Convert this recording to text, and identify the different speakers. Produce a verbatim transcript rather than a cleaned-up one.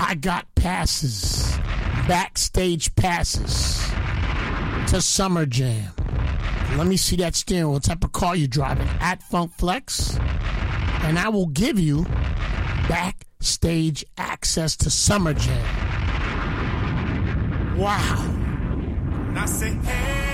Speaker 1: I got passes, backstage passes to Summer Jam. Let me see that steering wheel. What type of car you driving? At Funk Flex. And I will give you backstage access to Summer Jam. Wow.
Speaker 2: I say, hey.